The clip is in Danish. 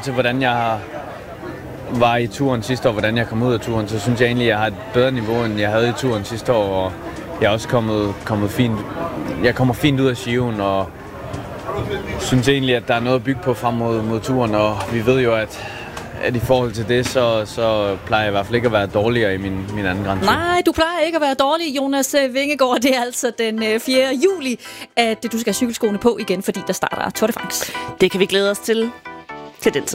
til, hvordan jeg var i turen sidste år, hvordan jeg kom ud af turen, så synes jeg egentlig, at jeg har et bedre niveau, end jeg havde i turen sidste år, og jeg er også kommet fint. Jeg kommer fint ud af Giroen, og synes egentlig, at der er noget at bygge på frem mod turen, og vi ved jo, at i forhold til det, så plejer jeg i hvert fald ikke at være dårligere i min anden Grand Tour. Nej, du plejer ikke at være dårlig, Jonas Vingegaard. Det er altså den 4. juli, at du skal have cykelskoene på igen, fordi der starter Tour de France. Det kan vi glæde os til den tid.